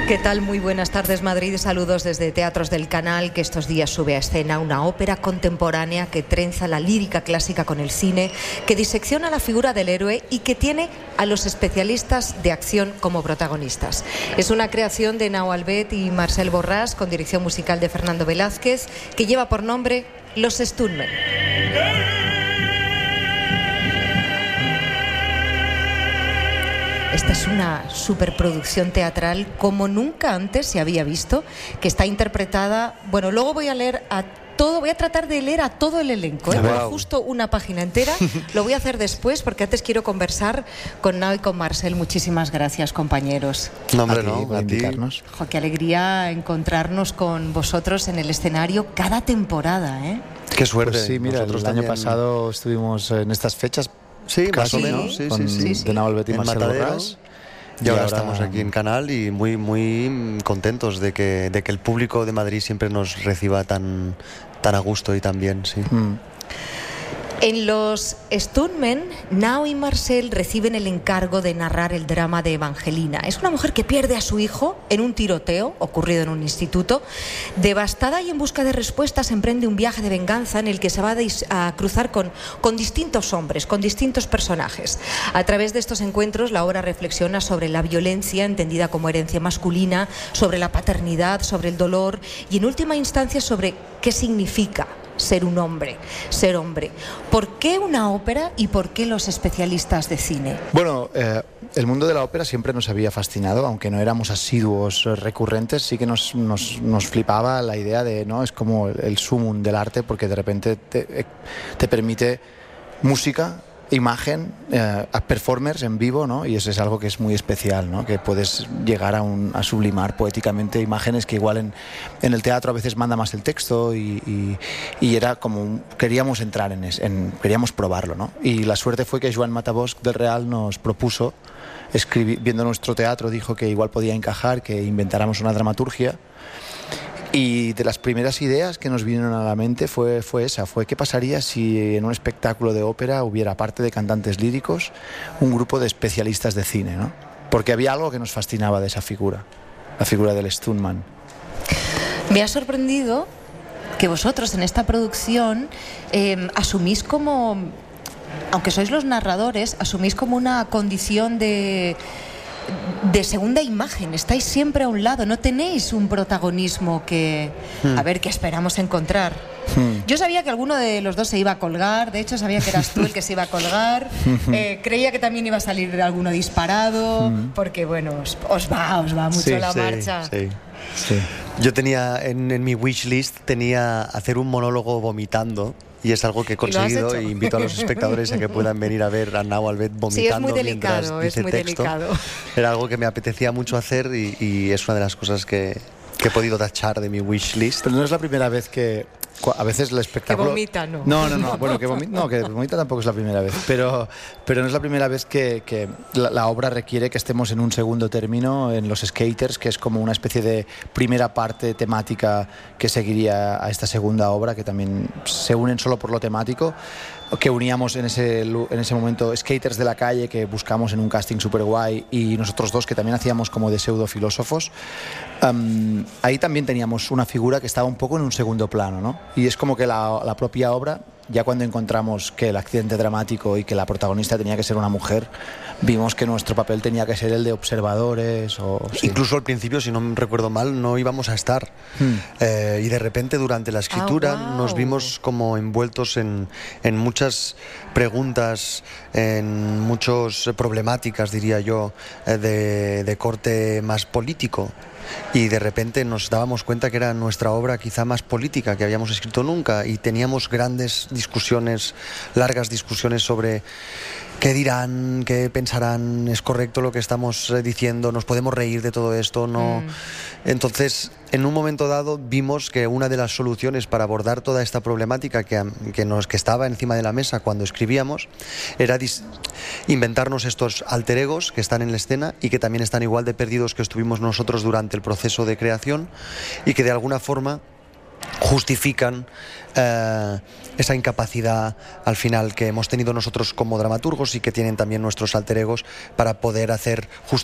¿Qué tal? Muy buenas tardes, Madrid. Saludos desde Teatros del Canal, que estos días sube a escena una ópera contemporánea que trenza la lírica clásica con el cine, que disecciona la figura del héroe y que tiene a los especialistas de acción como protagonistas. Es una creación de Nao Albet y Marcel Borràs, con dirección musical de Fernando Velázquez, que lleva por nombre Los Stuntmen. Esta es una superproducción teatral como nunca antes se había visto, que está interpretada... Bueno, luego voy a tratar de leer a todo el elenco, Wow. justo una página entera. Lo voy a hacer después porque antes quiero conversar con Nao y con Marcel. Muchísimas gracias, compañeros. No, hombre, por invitarnos. Jo, qué alegría encontrarnos con vosotros en el escenario cada temporada, ¿eh? Qué suerte. Pues sí, mira, Nosotros el año también. pasado estuvimos en estas fechas. Sí, más casi, o menos. ¿no? Sí, con sí. de Nao Albet y En Marcel Matadero. Borràs. Y ahora estamos aquí en Canal y muy contentos de que el público de Madrid siempre nos reciba tan a gusto y tan bien, sí. En Los Stuntmen, Nao y Marcel reciben el encargo de narrar el drama de Evangelina. Es una mujer que pierde a su hijo en un tiroteo ocurrido en un instituto. Devastada y en busca de respuestas, emprende un viaje de venganza en el que se va a cruzar con distintos hombres, con distintos personajes. A través de estos encuentros, la obra reflexiona sobre la violencia, entendida como herencia masculina, sobre la paternidad, sobre el dolor y, en última instancia, sobre qué significa ser un hombre, ser hombre. ¿Por qué una ópera y por qué los especialistas de cine? Bueno, el mundo de la ópera siempre nos había fascinado, aunque no éramos asiduos recurrentes, sí que nos flipaba la idea de, ¿no? Es como el sumum del arte, porque de repente te permite música, imagen, a performers en vivo, ¿no? Y eso es algo que es muy especial, ¿no? Que puedes llegar a sublimar poéticamente imágenes que igual en el teatro a veces manda más el texto y era como queríamos entrar queríamos probarlo, ¿no? Y la suerte fue que Joan Matabosc del Real nos propuso viendo nuestro teatro, dijo que igual podía encajar, que inventáramos una dramaturgia. Y de las primeras ideas que nos vinieron a la mente fue qué pasaría si en un espectáculo de ópera hubiera, aparte de cantantes líricos, un grupo de especialistas de cine, ¿no? Porque había algo que nos fascinaba de esa figura, la figura del stuntman. Me ha sorprendido que vosotros en esta producción asumís como, aunque sois los narradores, asumís como una condición de segunda imagen. Estáis siempre a un lado, no tenéis un protagonismo que esperamos encontrar. Yo sabía que alguno de los dos se iba a colgar, de hecho sabía que eras tú el que se iba a colgar, creía que también iba a salir alguno disparado, porque bueno, os va mucho la marcha. Sí. Yo tenía en mi wishlist hacer un monólogo vomitando. Y es algo que he conseguido, e invito a los espectadores a que puedan venir a ver a Nao Albet vomitando. Sí, es muy delicado, mientras dice texto. Era algo que me apetecía mucho hacer y es una de las cosas que he podido tachar de mi wishlist. Pero no es la primera vez que... A veces el espectáculo... Que vomita, ¿no? No. Bueno, que vomita tampoco es la primera vez. Pero no es la primera vez que la obra requiere que estemos en un segundo término, en Los Skaters, que es como una especie de primera parte temática que seguiría a esta segunda obra, que también se unen solo por lo temático, que uníamos en ese momento skaters de la calle que buscamos en un casting súper guay, y nosotros dos que también hacíamos como de pseudo filósofos. Ahí también teníamos una figura que estaba un poco en un segundo plano, ¿no? Y es como que la propia obra, ya cuando encontramos que el accidente dramático y que la protagonista tenía que ser una mujer, vimos que nuestro papel tenía que ser el de observadores. Sí. Incluso al principio, si no recuerdo mal, no íbamos a estar. Y de repente durante la escritura nos vimos como envueltos en muchas preguntas, en muchas problemáticas, diría yo, de corte más político. Y de repente nos dábamos cuenta que era nuestra obra quizá más política que habíamos escrito nunca, y teníamos grandes discusiones, largas discusiones sobre qué dirán, qué pensarán, es correcto lo que estamos diciendo, nos podemos reír de todo esto, no. Entonces, en un momento dado vimos que una de las soluciones para abordar toda esta problemática que estaba encima de la mesa cuando escribíamos era inventarnos estos alter egos que están en la escena y que también están igual de perdidos que estuvimos nosotros durante el proceso de creación, y que de alguna forma justifican esa incapacidad al final que hemos tenido nosotros como dramaturgos y que tienen también nuestros alter egos para poder hacer